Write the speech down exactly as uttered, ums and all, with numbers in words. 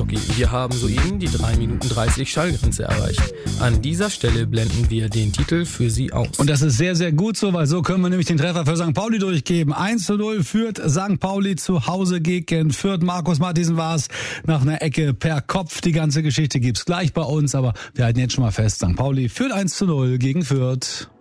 Eishockey. Wir haben soeben die drei Minuten dreißig Schallgrenze erreicht. An dieser Stelle blenden wir den Titel für Sie aus. Und das ist sehr, sehr gut so, weil so können wir nämlich den Treffer für Sankt Pauli durchgeben. eins zu null führt Sankt Pauli zu Hause gegen Fürth. Markus Martinsen war es nach einer Ecke per Kopf. Die ganze Geschichte gibt's gleich bei uns, aber wir halten jetzt schon mal fest, Sankt Pauli führt eins zu null gegen Fürth.